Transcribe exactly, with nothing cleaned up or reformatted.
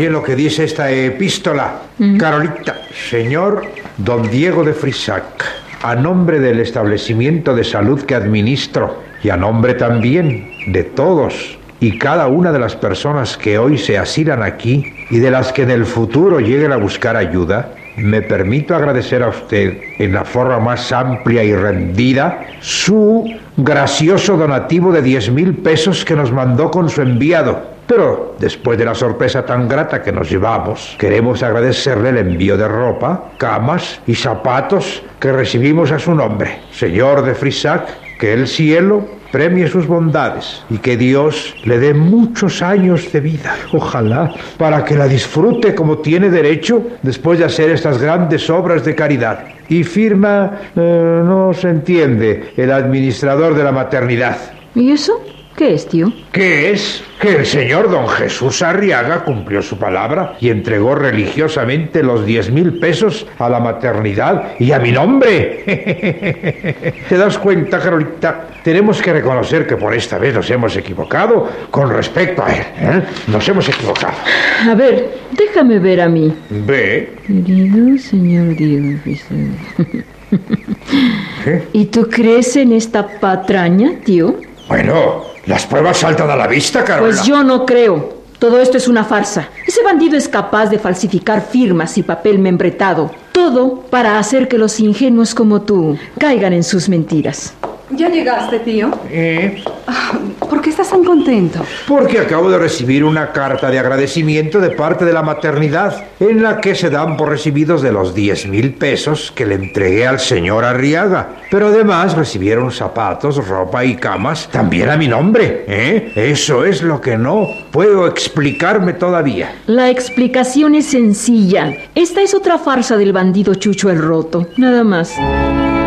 Oye lo que dice esta epístola. Uh-huh. Carolita, señor don Diego de Frisac, a nombre del establecimiento de salud que administro y a nombre también de todos y cada una de las personas que hoy se asilan aquí y de las que en el futuro lleguen a buscar ayuda, me permito agradecer a usted en la forma más amplia y rendida su gracioso donativo de diez mil pesos que nos mandó con su enviado. Pero después de la sorpresa tan grata que nos llevamos, queremos agradecerle el envío de ropa, camas y zapatos que recibimos a su nombre. Señor de Frisac, que el cielo premie sus bondades y que Dios le dé muchos años de vida. Ojalá para que la disfrute como tiene derecho después de hacer estas grandes obras de caridad. Y firma, eh, no se entiende, el administrador de la maternidad. ¿Y eso? ¿Qué es, tío? ¿Qué es? Que el señor don Jesús Arriaga cumplió su palabra y entregó religiosamente los diez mil pesos a la maternidad y a mi nombre. ¿Te das cuenta, Carolita? Tenemos que reconocer que por esta vez nos hemos equivocado con respecto a él, ¿eh? Nos hemos equivocado. A ver, déjame ver a mí. Ve. Querido señor Diego. ¿Qué? ¿Y tú crees en esta patraña, tío? Bueno, las pruebas saltan a la vista, Carola. Pues yo no creo. Todo esto es una farsa. Ese bandido es capaz de falsificar firmas y papel membretado. Todo para hacer que los ingenuos como tú caigan en sus mentiras. ¿Ya llegaste, tío? ¿Eh? ¿Por qué estás tan contento? Porque acabo de recibir una carta de agradecimiento de parte de la maternidad en la que se dan por recibidos de los diez mil pesos que le entregué al señor Arriaga. Pero además recibieron zapatos, ropa y camas también a mi nombre, ¿eh? Eso es lo que no puedo explicarme todavía. La explicación es sencilla. Esta es otra farsa del bandido Chucho el Roto, nada más.